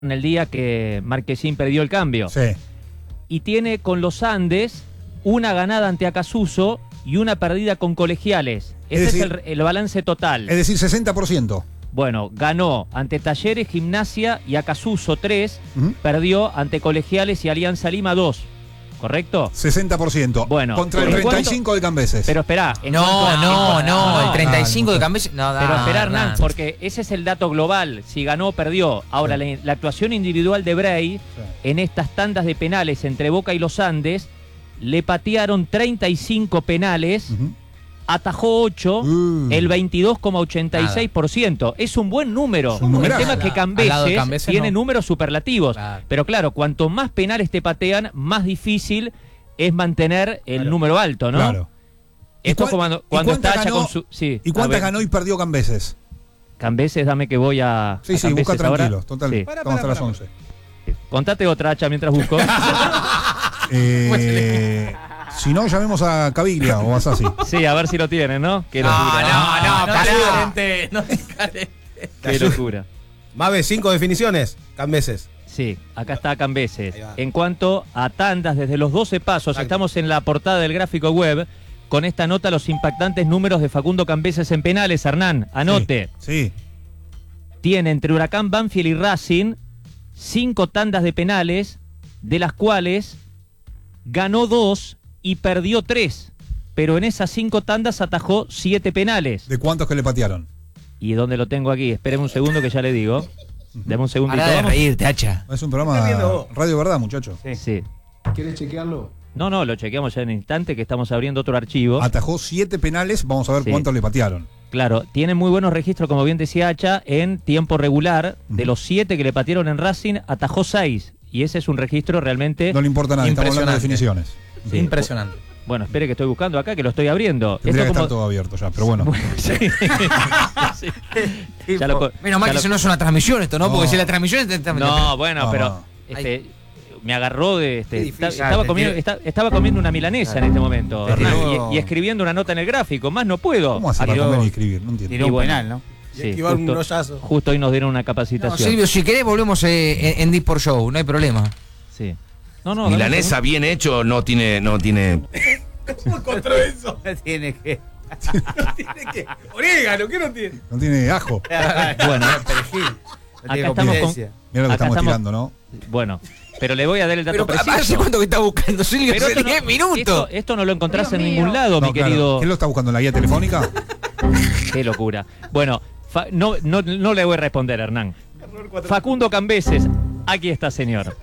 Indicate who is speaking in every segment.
Speaker 1: en el día que Marquesín perdió el cambio.
Speaker 2: Sí.
Speaker 1: Y tiene con los Andes una ganada ante Acasuso y una perdida con Colegiales. Ese es el balance total.
Speaker 2: Es decir, 60%.
Speaker 1: Bueno, ganó ante Talleres, Gimnasia y Acasuso 3, perdió ante Colegiales y Alianza Lima 2. ¿Correcto?
Speaker 2: 60%.
Speaker 1: Bueno,
Speaker 2: contra el 35 de Cambeses.
Speaker 1: Pero esperá.
Speaker 3: No, el 35 de Cambeses. No,
Speaker 1: pero esperá, Hernán, porque ese es el dato global. Si ganó o perdió. Ahora, la actuación individual de Bray en estas tandas de penales entre Boca y los Andes, le patearon 35 penales. Atajó 8, el 22,86%. Es un buen número. El tema es que Cambeses tiene números superlativos. Claro. Pero claro, cuanto más penales te patean, más difícil es mantener el número alto, ¿no?
Speaker 2: Claro.
Speaker 1: Esto cuando está hecha con su... Sí,
Speaker 2: ¿y cuántas ganó y perdió Cambeses?
Speaker 1: Cambeses, dame que voy a...
Speaker 2: Sí, busca tranquilo. Ahora. Total, sí. Vamos hasta las 11.
Speaker 1: Contate otra, Hacha, mientras busco.
Speaker 2: Si no, llamemos a Caviglia o a Sassi.
Speaker 1: Sí, a ver si lo tienen, ¿no? Qué locura.
Speaker 3: No,
Speaker 1: qué locura.
Speaker 4: Mabe, 5 definiciones, Cambeses.
Speaker 1: Sí, acá está Cambeses. En cuanto a tandas, desde los 12 pasos, estamos en la portada del gráfico web, con esta nota los impactantes números de Facundo Cambeses en penales. Hernán, anote.
Speaker 2: Sí.
Speaker 1: Tiene entre Huracán, Banfield y Racing 5 tandas de penales, de las cuales ganó 2 y perdió 3, pero en esas 5 tandas atajó 7 penales.
Speaker 2: ¿De cuántos que le patearon?
Speaker 1: ¿Y dónde lo tengo aquí? Espéreme un segundo que ya le digo. Deme un segundito.
Speaker 3: Para de reírte, Hacha.
Speaker 2: Es un programa Radio Verdad, muchacho.
Speaker 1: Sí.
Speaker 5: ¿Quieres chequearlo?
Speaker 1: No, lo chequeamos ya en un instante, que estamos abriendo otro archivo.
Speaker 2: Atajó 7 penales, vamos a ver cuántos le patearon.
Speaker 1: Claro, tiene muy buenos registros, como bien decía Hacha, en tiempo regular. De los 7 que le patearon en Racing, atajó 6. Y ese es un registro realmente...
Speaker 2: No le importa nada, estamos hablando de definiciones.
Speaker 1: Sí.
Speaker 3: Impresionante.
Speaker 1: Bueno, espere que estoy buscando acá, que lo estoy abriendo.
Speaker 2: Tendría que estar todo abierto ya, pero bueno.
Speaker 1: Sí.
Speaker 3: Menos mal que eso no es una transmisión esto, ¿no? Porque si la transmisión...
Speaker 1: pero me agarró de... Estaba comiendo una milanesa en este momento, Hernán, y escribiendo una nota en el gráfico. Más no puedo.
Speaker 2: ¿Cómo hacer para comer y escribir? No entiendo.
Speaker 3: Tiró un penal, ¿no?
Speaker 1: Sí, justo hoy nos dieron una capacitación.
Speaker 3: No, Silvio, si querés volvemos en Disport Show, no hay problema.
Speaker 1: Sí.
Speaker 6: Milanesa bien hecho no tiene.
Speaker 4: ¿Cómo encontró eso?
Speaker 3: Tiene que.
Speaker 4: Orégano, ¿qué no tiene?
Speaker 2: No tiene ajo.
Speaker 1: Bueno,
Speaker 3: perejil.
Speaker 1: Acá estamos con...
Speaker 2: Mira lo que estamos tirando, ¿no?
Speaker 1: Bueno, pero le voy a dar el dato preciso.
Speaker 3: ¿Hace cuánto que está buscando, Silvio?
Speaker 1: Pero
Speaker 3: hace 10 minutos.
Speaker 1: Esto no lo encontrás en ningún lado, mi querido.
Speaker 2: ¿Quién lo está buscando en la guía telefónica?
Speaker 1: Qué locura. Bueno, no le voy a responder, Hernán. Facundo Cambeses, aquí está, señor.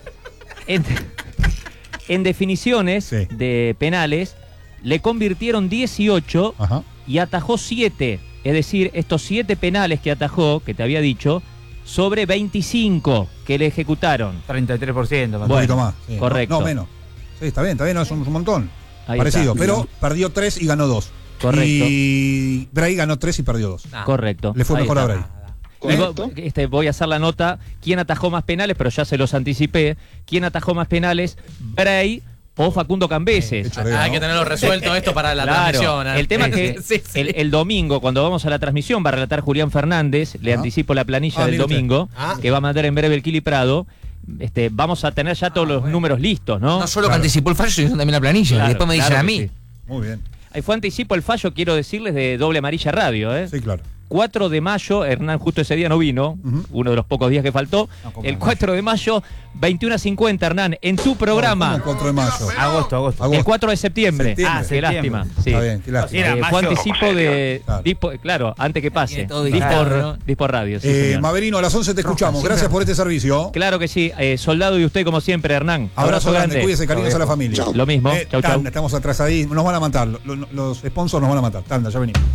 Speaker 1: En definiciones de penales, le convirtieron 18 y atajó 7. Es decir, estos 7 penales que atajó, que te había dicho, sobre 25 que le ejecutaron.
Speaker 3: 33%.
Speaker 2: Un poquito más. Sí.
Speaker 1: Correcto.
Speaker 2: No, menos. Sí, está bien, es un montón.
Speaker 1: Ahí
Speaker 2: parecido,
Speaker 1: está.
Speaker 2: pero perdió 3 y ganó 2.
Speaker 1: Correcto.
Speaker 2: Y Bray ganó 3 y perdió 2.
Speaker 1: Correcto.
Speaker 2: Le fue mejor a Bray.
Speaker 1: Voy a hacer la nota. ¿Quién atajó más penales? Pero ya se los anticipé. ¿Quién atajó más penales? Bray o Facundo Cambeses.
Speaker 3: Hay que tenerlo resuelto esto para la transmisión.
Speaker 1: El tema es que el domingo, cuando vamos a la transmisión, va a relatar Julián Fernández. Le anticipo la planilla del domingo, que va a mandar en breve el Kili Prado. Vamos a tener ya todos los números listos, ¿no?
Speaker 3: No solo que anticipó el fallo, sino también la planilla.
Speaker 1: Claro,
Speaker 3: después me dicen a mí.
Speaker 2: Sí. Muy bien.
Speaker 1: Ahí fue anticipo el fallo, quiero decirles, de Doble Amarilla Radio, ¿eh?
Speaker 2: Sí, claro.
Speaker 1: 4 de mayo, Hernán justo ese día no vino, uno de los pocos días que faltó. El 4 de mayo, 21:50, Hernán, en tu programa.
Speaker 2: ¿Cómo 4 de mayo?
Speaker 3: Agosto.
Speaker 1: El 4 de septiembre.
Speaker 2: Qué
Speaker 1: lástima. Sí.
Speaker 2: Está bien, qué lástima.
Speaker 1: Fue anticipo de... Claro, antes que pase. Dispor Radio. Sí,
Speaker 2: Maverino, a las 11 te escuchamos. Gracias por este servicio.
Speaker 1: Claro que sí. Soldado y usted, como siempre, Hernán.
Speaker 2: Abrazo grande. Cuídese, cariños a la familia.
Speaker 1: Lo mismo. Chau.
Speaker 2: Estamos atrasadísimos. Nos van a matar. Los sponsors nos van a matar. Tanda, ya venimos.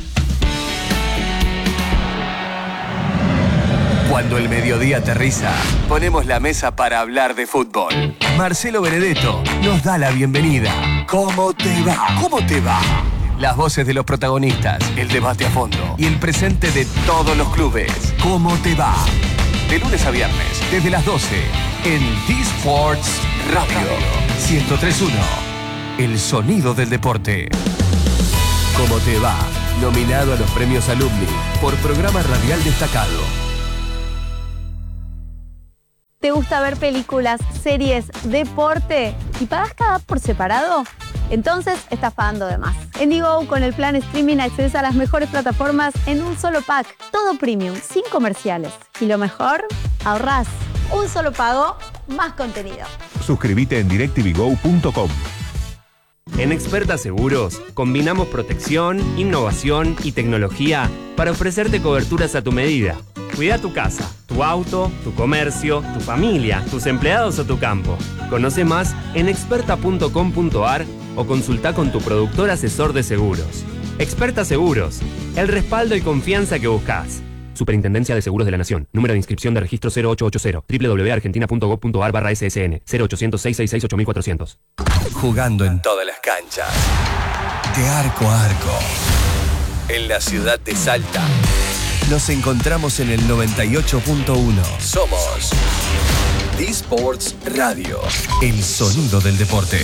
Speaker 7: Cuando el mediodía aterriza, ponemos la mesa para hablar de fútbol. Marcelo Benedetto nos da la bienvenida. ¿Cómo te va? ¿Cómo te va? Las voces de los protagonistas, el debate a fondo y el presente de todos los clubes. ¿Cómo te va? De lunes a viernes, desde las 12, en D-Sports Radio 103.1. El sonido del deporte. ¿Cómo te va? Nominado a los premios Alumni por programa radial destacado.
Speaker 5: ¿Te gusta ver películas, series, deporte y pagás cada app por separado? Entonces estás pagando de más. En Digo, con el plan streaming accedes a las mejores plataformas en un solo pack. Todo premium, sin comerciales. Y lo mejor, ahorrás. Un solo pago, más contenido.
Speaker 8: Suscríbete en directvgo.com.
Speaker 9: En Experta Seguros, combinamos protección, innovación y tecnología para ofrecerte coberturas a tu medida. Cuida tu casa, tu auto, tu comercio, tu familia, tus empleados o tu campo. Conoce más en experta.com.ar o consulta con tu productor asesor de seguros. Experta Seguros, el respaldo y confianza que buscas. Superintendencia de Seguros de la Nación. Número de inscripción de registro 0880. www.argentina.gov.ar/SSN. 0800-666-8400.
Speaker 7: Jugando en todas las canchas. De arco a arco. En la ciudad de Salta. Nos encontramos en el 98.1. Somos D-Sports Radio. El sonido del deporte.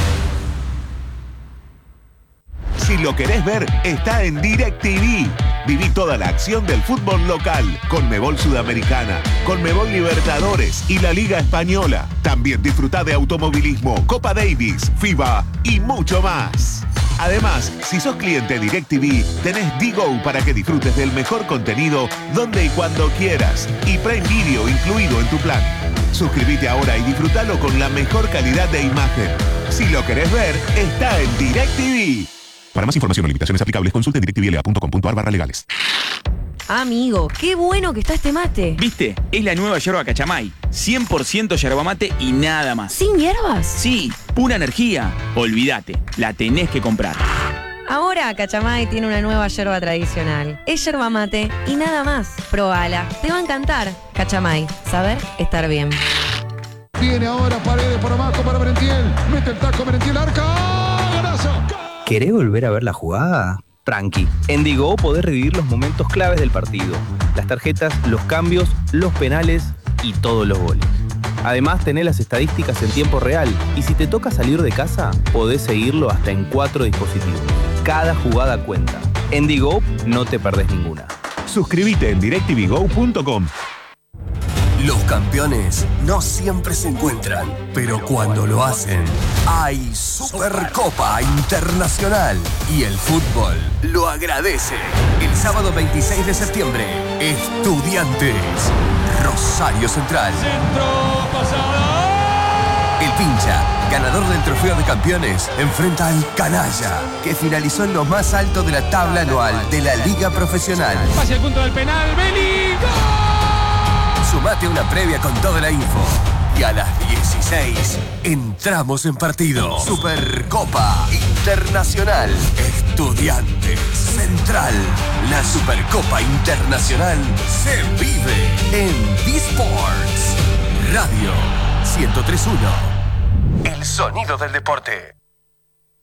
Speaker 8: Si lo querés ver, está en DirecTV. Viví toda la acción del fútbol local, Conmebol Sudamericana, Conmebol Libertadores y la Liga Española. También disfrutá de automovilismo, Copa Davis, FIBA y mucho más. Además, si sos cliente DirecTV, tenés Digo para que disfrutes del mejor contenido donde y cuando quieras. Y Prime Video incluido en tu plan. Suscríbete ahora y disfrutalo con la mejor calidad de imagen. Si lo querés ver, está en DirecTV. Para más información o limitaciones aplicables, consulte en directvla.com.ar/legales.
Speaker 10: Amigo, qué bueno que está este mate.
Speaker 11: ¿Viste? Es la nueva yerba Cachamay. 100% yerba mate y nada más.
Speaker 10: ¿Sin hierbas?
Speaker 11: Sí, pura energía. Olvídate, la tenés que comprar.
Speaker 10: Ahora Cachamay tiene una nueva yerba tradicional. Es yerba mate y nada más. Probala, te va a encantar. Cachamay, saber estar bien.
Speaker 12: Viene ahora Paredes por abajo para Merentiel. Mete el taco Merentiel, arca. ¡Golazo!
Speaker 13: ¿Querés volver a ver la jugada? Tranqui. En Digo podés revivir los momentos claves del partido. Las tarjetas, los cambios, los penales y todos los goles. Además, tenés las estadísticas en tiempo real. Y si te toca salir de casa, podés seguirlo hasta en 4 dispositivos. Cada jugada cuenta. En Digo no te perdés ninguna.
Speaker 8: Suscríbete en directvgo.com.
Speaker 7: Los campeones no siempre se encuentran, pero cuando lo hacen, hay Supercopa Internacional y el fútbol lo agradece. El sábado 26 de septiembre, Estudiantes, Rosario Central.
Speaker 12: Centro, pasada.
Speaker 7: El Pincha, ganador del Trofeo de Campeones, enfrenta al Canalla, que finalizó en lo más alto de la tabla anual de la Liga Profesional.
Speaker 12: Hacia el punto del penal, Beli.
Speaker 7: Sumate una previa con toda la info. Y a las 16 entramos en partido. Supercopa Internacional. Estudiantes Central. La Supercopa Internacional se vive en D-Sports Radio 103.1. El sonido del deporte.